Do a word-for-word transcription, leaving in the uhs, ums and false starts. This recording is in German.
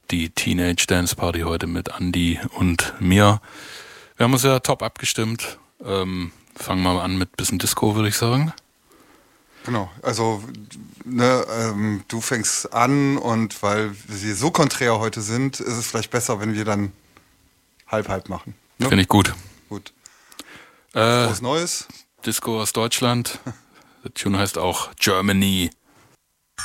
die Teenage Dance Party heute mit Andy und mir. Wir haben uns ja top abgestimmt. Ähm, fangen wir mal an mit ein bisschen Disco, würde ich sagen. Genau, also ne, ähm, du fängst an und weil wir so konträr heute sind, ist es vielleicht besser, wenn wir dann halb-halb machen. Ne? Finde ich gut. Gut. Äh, Frohes Neues. Disco aus Deutschland. Der Tune heißt auch Germany.